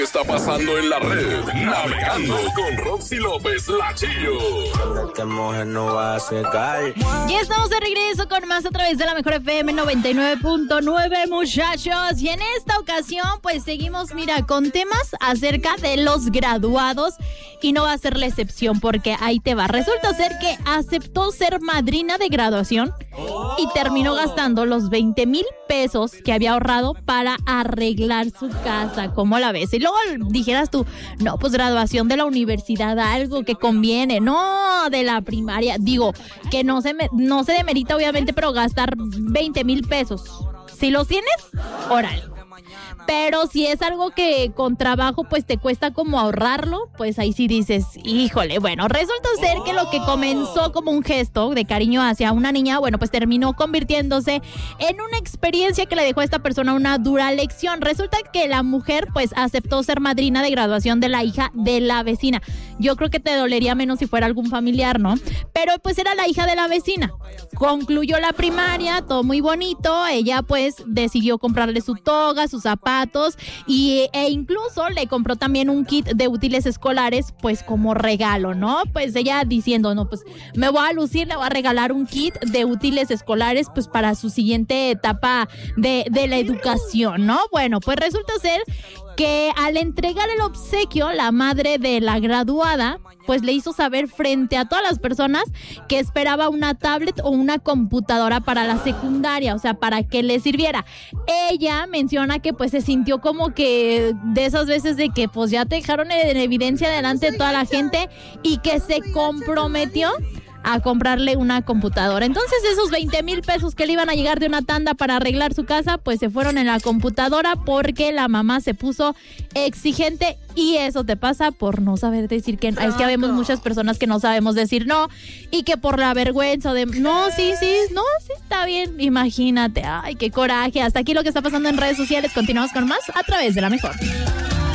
¿Qué está pasando en la red? Navegando con Roxy López, la Chillo. Esta mujer no va a secar. Ya estamos de regreso con más a través de la Mejor FM 99.9, muchachos. Y en esta ocasión, pues seguimos, mira, con temas acerca de los graduados. Y no va a ser la excepción, porque ahí te va. Resulta ser que aceptó ser madrina de graduación y terminó gastando los 20,000 pesos que había ahorrado para arreglar su casa. ¿Cómo la ves? Y luego dijeras tú, no, pues graduación de la universidad, algo que conviene. No, de la primaria. Digo, que no se demerita, obviamente, pero gastar 20,000 pesos. Si los tienes, órale. Pero si es algo que con trabajo pues te cuesta como ahorrarlo, pues ahí sí dices, híjole, bueno, resulta ser que lo que comenzó como un gesto de cariño hacia una niña, bueno, pues terminó convirtiéndose en una experiencia que le dejó a esta persona una dura lección. Resulta que la mujer pues aceptó ser madrina de graduación de la hija de la vecina. Yo creo que te dolería menos si fuera algún familiar, ¿no? Pero pues era la hija de la vecina. Concluyó la primaria, todo muy bonito. Ella pues decidió comprarle su toga, sus zapatos e incluso le compró también un kit de útiles escolares pues como regalo, ¿no? Pues ella diciendo, no, pues me voy a lucir, le voy a regalar un kit de útiles escolares pues para su siguiente etapa de la educación, ¿no? Bueno, pues resulta ser que al entregar el obsequio, la madre de la graduada pues le hizo saber frente a todas las personas que esperaba una tablet o una computadora para la secundaria, o sea, para que le sirviera. Ella menciona que pues se sintió como que de esas veces de que pues ya te dejaron en evidencia delante de toda la gente y que se comprometió a comprarle una computadora. Entonces esos 20,000 pesos que le iban a llegar de una tanda para arreglar su casa, pues se fueron en la computadora porque la mamá se puso exigente y eso te pasa por no saber decir que no. Es que vemos muchas personas que no sabemos decir no y que por la vergüenza de no, sí, está bien, imagínate, ay, qué coraje. Hasta aquí lo que está pasando en redes sociales. Continuamos con más a través de la Mejor.